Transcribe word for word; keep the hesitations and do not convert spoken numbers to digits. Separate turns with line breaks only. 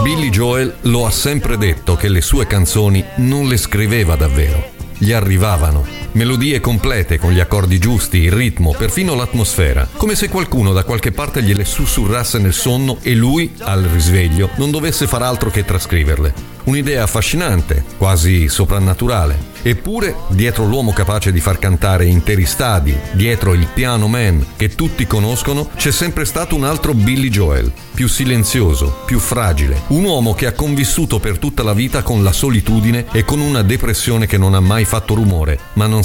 Billy Joel lo ha sempre detto che le sue canzoni non le scriveva davvero, gli arrivavano. Melodie complete con gli accordi giusti, il ritmo, perfino l'atmosfera, come se qualcuno da qualche parte gliele sussurrasse nel sonno e lui, al risveglio, non dovesse far altro che trascriverle. Un'idea affascinante, quasi soprannaturale. Eppure, dietro l'uomo capace di far cantare interi stadi, dietro il piano man che tutti conoscono, c'è sempre stato un altro Billy Joel, più silenzioso, più fragile. Un uomo che ha convissuto per tutta la vita con la solitudine e con una depressione che non ha mai fatto rumore, ma non